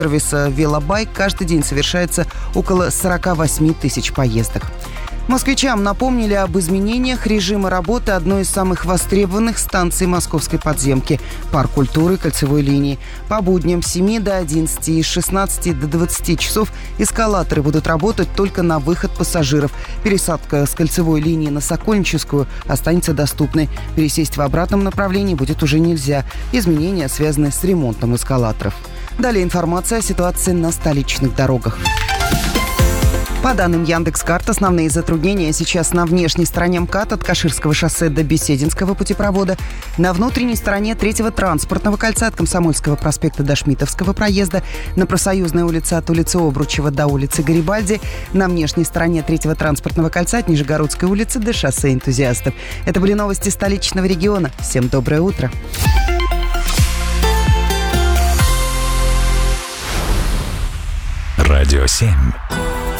сервиса «Велобайк» каждый день совершается около 48 тысяч поездок. Москвичам напомнили об изменениях режима работы одной из самых востребованных станций московской подземки – парк культуры кольцевой линии. По будням с 7 до 11 и с 16 до 20 часов эскалаторы будут работать только на выход пассажиров. Пересадка с кольцевой линии на Сокольническую останется доступной. Пересесть в обратном направлении будет уже нельзя. Изменения связаны с ремонтом эскалаторов. Далее информация о ситуации на столичных дорогах. По данным Яндекс.Карт, основные затруднения сейчас на внешней стороне МКАД от Каширского шоссе до Бесединского путепровода, на внутренней стороне 3-го транспортного кольца от Комсомольского проспекта до Шмитовского проезда, на Профсоюзной улице от улицы Обручева до улицы Гарибальди, на внешней стороне 3-го транспортного кольца от Нижегородской улицы до шоссе Энтузиастов. Это были новости столичного региона. Всем доброе утро. Радио 7.